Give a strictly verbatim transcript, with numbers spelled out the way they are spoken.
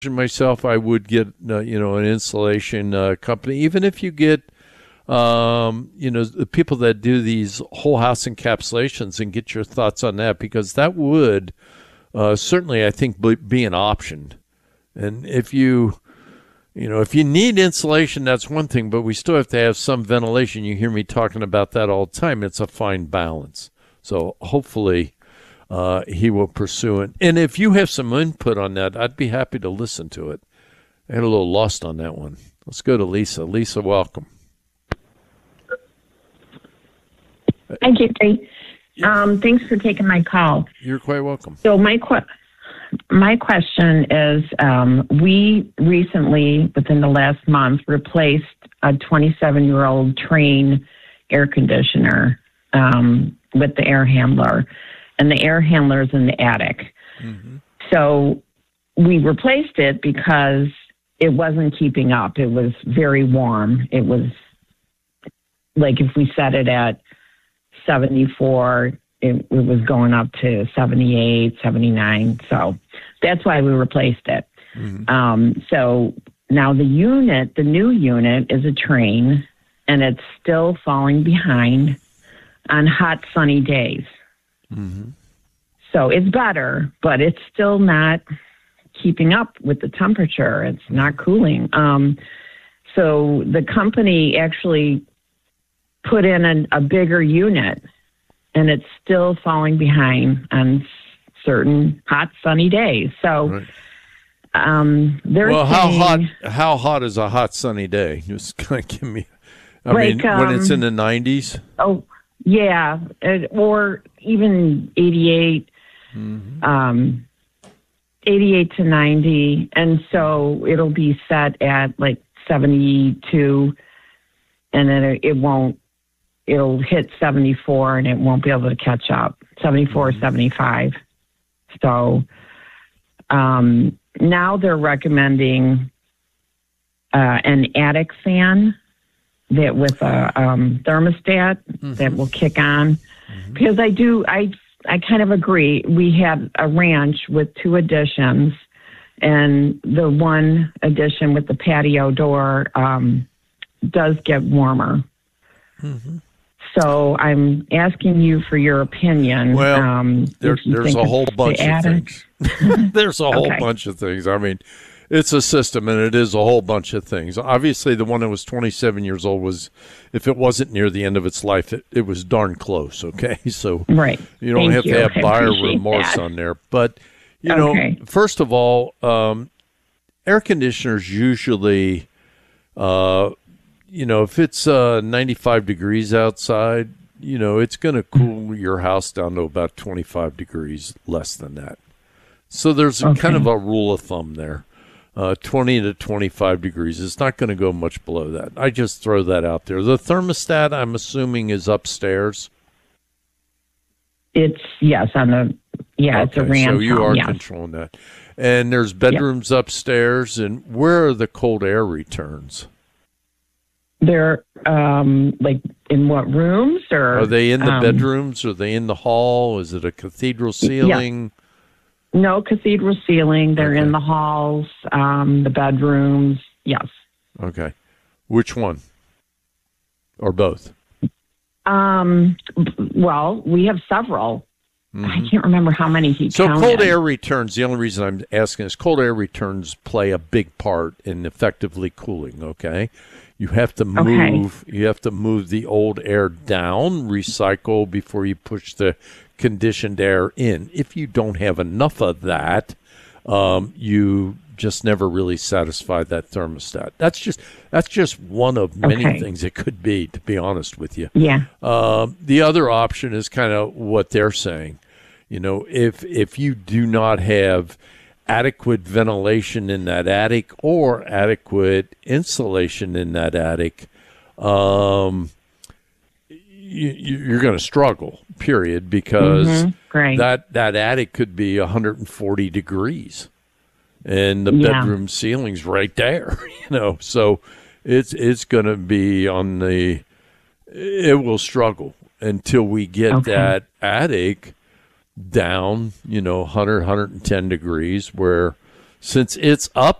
myself, I would get uh, you know an insulation uh, company, even if you get um, you know the people that do these whole house encapsulations, and get your thoughts on that, because that would uh, certainly, I think, be an option. And if you you know if you need insulation, that's one thing, but we still have to have some ventilation. You hear me talking about that all the time. It's a fine balance. So hopefully Uh, he will pursue it. And if you have some input on that, I'd be happy to listen to it. I had a little lost on that one. Let's go to Lisa. Lisa, welcome. Thank you, Gary. Um, thanks for taking my call. You're quite welcome. So my que- my question is, um, we recently, within the last month, replaced a twenty-seven-year-old Trane air conditioner um, with the air handler. And the air handler is in the attic. Mm-hmm. So we replaced it because it wasn't keeping up. It was very warm. It was like if we set it at seventy-four, it, it was going up to seventy-eight, seventy-nine. So that's why we replaced it. Mm-hmm. Um, so now the unit, the new unit is a Trane, and it's still falling behind on hot, sunny days. Mm-hmm. So it's better, but it's still not keeping up with the temperature. It's not cooling. Um, so the company actually put in an, a bigger unit, and it's still falling behind on certain hot, sunny days. So right. um, they're well, how saying, hot? How hot is a hot, sunny day? Just kind of give me. I like, mean, when um, it's in the nineties. Oh. Yeah, it, or even eighty-eight, mm-hmm. um, eighty-eight to ninety, and so it'll be set at like seventy-two, and then it, it won't. It'll hit seventy-four, and it won't be able to catch up. seventy-four, mm-hmm. seventy-five. So um, now they're recommending uh, an attic fan. That with a um, thermostat mm-hmm. that will kick on, mm-hmm. because I do, I I kind of agree. We had a ranch with two additions, and the one addition with the patio door um, does get warmer. Mm-hmm. So I'm asking you for your opinion. Well, um, there, there's a whole bunch of things. There's a whole okay. bunch of things. I mean, it's a system, and it is a whole bunch of things. Obviously, the one that was twenty-seven years old was, if it wasn't near the end of its life, it, it was darn close, okay? So right. you don't Thank have you. to have I buyer appreciate remorse that. on there. But, you okay. know, first of all, um, air conditioners usually, uh, you know, if it's uh, ninety-five degrees outside, you know, it's going to cool your house down to about twenty-five degrees, less than that. So there's okay. kind of a rule of thumb there. Uh, twenty to twenty-five degrees. It's not going to go much below that. I just throw that out there. The thermostat, I'm assuming, is upstairs. It's, yes, on the, yeah, okay, it's a RAM. So you are yes. controlling that. And there's bedrooms yep. upstairs. And where are the cold air returns? They're, um, like, in what rooms? Or Are they in the um, bedrooms? Are they in the hall? Is it a cathedral ceiling? Yeah. No cathedral ceiling. They're okay. in the halls, um, the bedrooms. Yes. Okay. Which one? Or both? Um. Well, we have several. Mm-hmm. I can't remember how many he so counted. Cold air returns, the only reason I'm asking is cold air returns play a big part in effectively cooling, okay? You have to move okay. you have to move the old air down, recycle before you push the conditioned air in. If you don't have enough of that, um, you just never really satisfy that thermostat. That's just that's just one of many okay. things it could be, to be honest with you. Yeah. Um, the other option is kind of what they're saying. You know, if if you do not have adequate ventilation in that attic or adequate insulation in that attic, um, you, you're going to struggle, period, because mm-hmm. that, that attic could be one hundred forty degrees and the yeah. bedroom ceiling's right there, you know, so it's, it's going to be on the, it will struggle until we get okay. that attic down, you know, one hundred, one hundred ten degrees where since it's up